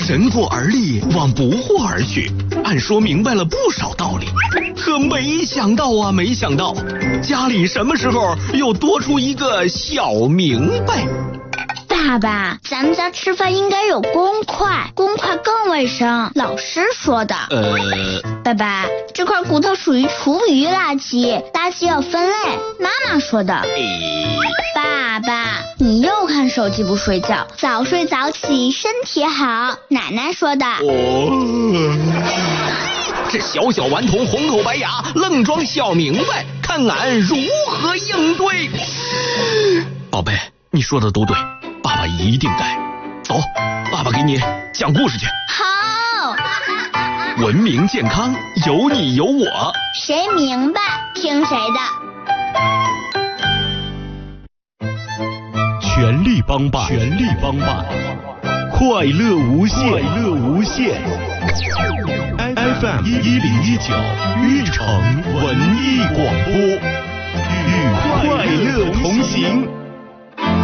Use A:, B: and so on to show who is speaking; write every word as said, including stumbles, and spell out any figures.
A: 神父而立，往不惑而去，按说明白了不少道理，可没想到啊，没想到家里什么时候又多出一个小明白。
B: 爸爸，咱们家吃饭应该有公筷，公筷更卫生，老师说的。
A: 呃，
B: 爸爸，这块骨头属于厨余垃圾，垃圾要分类，妈妈说的。
A: 诶，
B: 爸爸，你又看手机不睡觉，早睡早起身体好，奶奶说的。
A: 哦，这小小顽童红口白牙，愣装小明白，看俺如何应对。宝贝，你说的都对，爸爸一定改。走，爸爸给你讲故事去。
B: 好，
A: 文明健康有你有我，
B: 谁明白听谁的。
C: 全力帮办，全力帮办，快乐无限，快乐无限。F M 一一零一九，玉成文艺广播。